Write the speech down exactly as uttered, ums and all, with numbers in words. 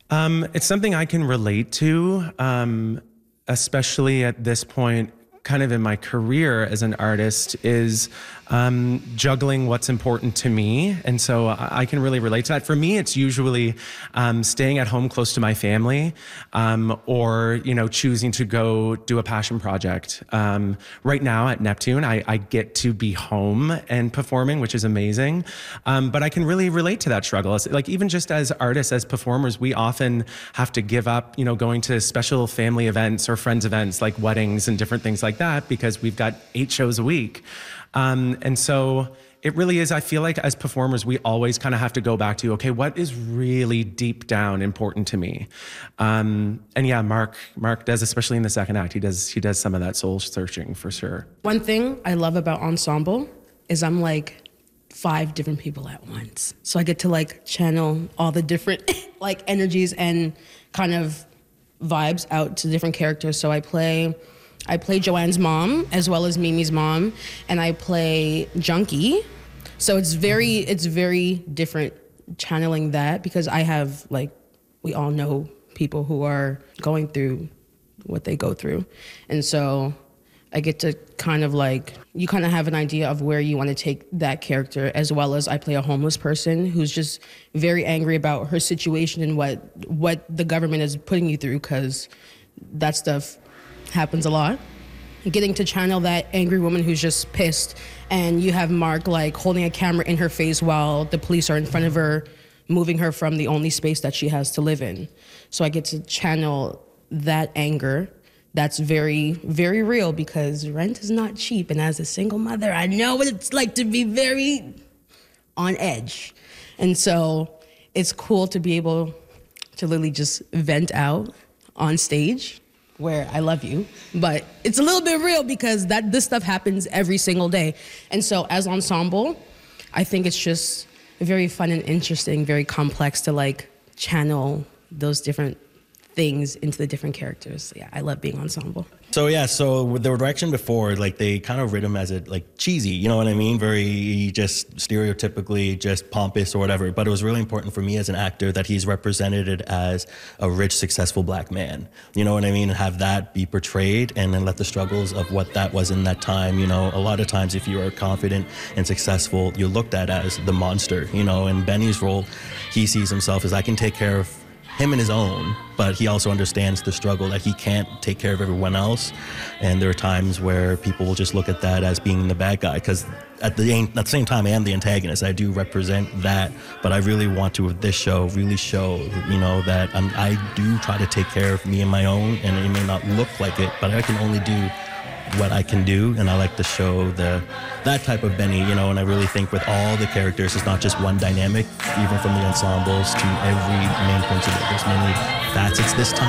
Um, it's something I can relate to, um, especially at this point, kind of in my career as an artist, is um, juggling what's important to me. And so I, I can really relate to that. For me, it's usually um, staying at home close to my family, um, or, you know, choosing to go do a passion project. Um, right now at Neptune, I, I get to be home and performing, which is amazing. Um, but I can really relate to that struggle. It's like, even just as artists, as performers, we often have to give up, you know, going to special family events or friends events like weddings and different things like that, because we've got eight shows a week. Um, and so it really is, I feel like as performers, we always kind of have to go back to, okay, what is really deep down important to me? Um, and yeah, Mark, Mark does, especially in the second act, he does, he does some of that soul searching for sure. One thing I love about Ensemble is I'm like five different people at once. So I get to like channel all the different like energies and kind of vibes out to different characters. So I play I play Joanne's mom as well as Mimi's mom, and I play Junkie. So it's very, it's very different channeling that, because I have, like, we all know people who are going through what they go through. And so I get to kind of like, you kind of have an idea of where you want to take that character, as well as I play a homeless person who's just very angry about her situation and what, what the government is putting you through, because that stuff happens a lot. Getting to channel that angry woman who's just pissed, and you have Mark like holding a camera in her face while the police are in front of her, moving her from the only space that she has to live in. So I get to channel that anger. That's very, very real, because rent is not cheap. And as a single mother, I know what it's like to be very on edge. And so it's cool to be able to literally just vent out on stage, where I love you, but it's a little bit real, because that this stuff happens every single day. And so as Ensemble, I think it's just very fun and interesting, very complex to like channel those different things into the different characters. Yeah, I love being Ensemble. So yeah, so with the direction before, like they kind of read him as a like cheesy, you know what I mean? Very just stereotypically just pompous or whatever. But it was really important for me as an actor that he's represented as a rich, successful black man. You know what I mean? And have that be portrayed, and then let the struggles of what that was in that time. You know, a lot of times if you are confident and successful, you're looked at as the monster. You know, in Benny's role, he sees himself as, I can take care of him and his own, but he also understands the struggle that he can't take care of everyone else. And there are times where people will just look at that as being the bad guy, because at the, at the same time I am the antagonist. I do represent that, but I really want to, with this show, really show, you know, that I'm, I do try to take care of me and my own, and it may not look like it, but I can only do what I can do, and I like to show the that type of Benny, you know, and I really think with all the characters, it's not just one dynamic, even from the ensembles to every main principal. There's many facets this time.